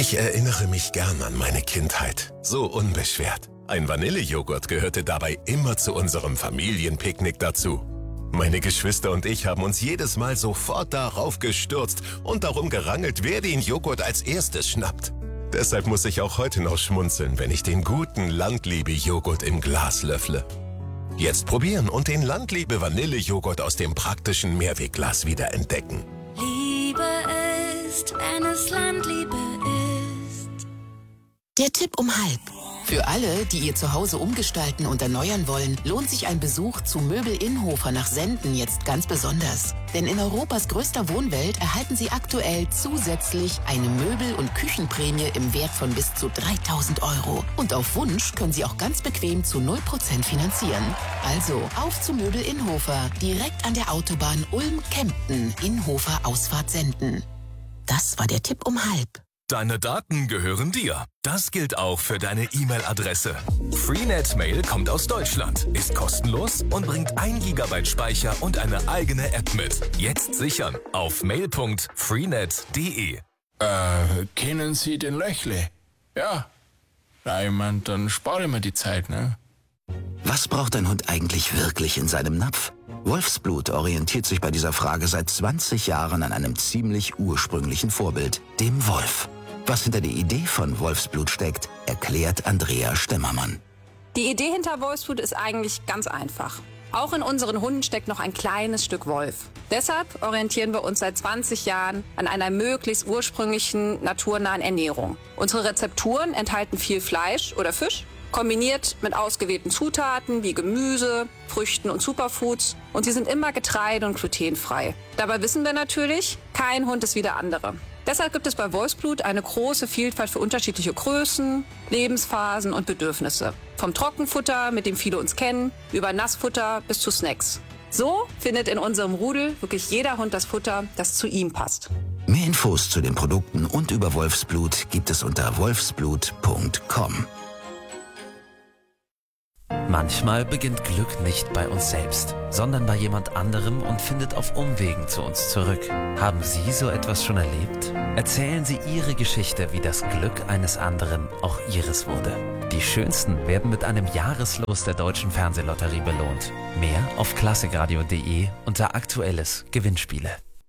Ich erinnere mich gern an meine Kindheit. So unbeschwert. Ein Vanillejoghurt gehörte dabei immer zu unserem Familienpicknick dazu. Meine Geschwister und ich haben uns jedes Mal sofort darauf gestürzt und darum gerangelt, wer den Joghurt als erstes schnappt. Deshalb muss ich auch heute noch schmunzeln, wenn ich den guten Landliebe-Joghurt im Glas löffle. Jetzt probieren und den Landliebe-Vanillejoghurt aus dem praktischen Mehrwegglas wieder entdecken. Liebe ist, wenn es Landliebe ist. Der Tipp um halb. Für alle, die ihr Zuhause umgestalten und erneuern wollen, lohnt sich ein Besuch zu Möbel Innhofer nach Senden jetzt ganz besonders. Denn in Europas größter Wohnwelt erhalten Sie aktuell zusätzlich eine Möbel- und Küchenprämie im Wert von bis zu 3.000 €. Und auf Wunsch können Sie auch ganz bequem zu 0% finanzieren. Also auf zu Möbel Innhofer, direkt an der Autobahn Ulm-Kempten, Innhofer Ausfahrt Senden. Das war der Tipp um halb. Deine Daten gehören dir. Das gilt auch für deine E-Mail-Adresse. Freenet Mail kommt aus Deutschland, ist kostenlos und bringt 1 GB Speicher und eine eigene App mit. Jetzt sichern auf mail.freenet.de. Kennen Sie den Löchle? Ja. Na, ich mein, dann spare ich mir die Zeit, ne? Was braucht ein Hund eigentlich wirklich in seinem Napf? Wolfsblut orientiert sich bei dieser Frage seit 20 Jahren an einem ziemlich ursprünglichen Vorbild, dem Wolf. Was hinter der Idee von Wolfsblut steckt, erklärt Andrea Stemmermann. Die Idee hinter Wolfsblut ist eigentlich ganz einfach. Auch in unseren Hunden steckt noch ein kleines Stück Wolf. Deshalb orientieren wir uns seit 20 Jahren an einer möglichst ursprünglichen, naturnahen Ernährung. Unsere Rezepturen enthalten viel Fleisch oder Fisch, kombiniert mit ausgewählten Zutaten wie Gemüse, Früchten und Superfoods. Und sie sind immer getreide- und glutenfrei. Dabei wissen wir natürlich, kein Hund ist wie der andere. Deshalb gibt es bei Wolfsblut eine große Vielfalt für unterschiedliche Größen, Lebensphasen und Bedürfnisse. Vom Trockenfutter, mit dem viele uns kennen, über Nassfutter bis zu Snacks. So findet in unserem Rudel wirklich jeder Hund das Futter, das zu ihm passt. Mehr Infos zu den Produkten und über Wolfsblut gibt es unter wolfsblut.com. Manchmal beginnt Glück nicht bei uns selbst, sondern bei jemand anderem und findet auf Umwegen zu uns zurück. Haben Sie so etwas schon erlebt? Erzählen Sie Ihre Geschichte, wie das Glück eines anderen auch Ihres wurde. Die Schönsten werden mit einem Jahreslos der Deutschen Fernsehlotterie belohnt. Mehr auf klassikradio.de unter Aktuelles Gewinnspiele.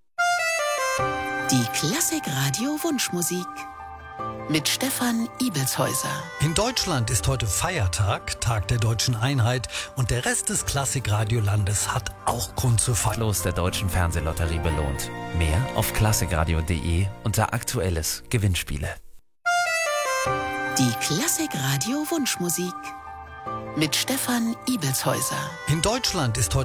Die Klassikradio Wunschmusik mit Stefan Ibelshäuser. In Deutschland ist heute Feiertag, Tag der deutschen Einheit, und der Rest des Klassikradiolandes hat auch Grund zu feiern. Los der Deutschen Fernsehlotterie belohnt. Mehr auf klassikradio.de unter Aktuelles Gewinnspiele. Die Klassikradio Wunschmusik mit Stefan Ibelshäuser. In Deutschland ist heute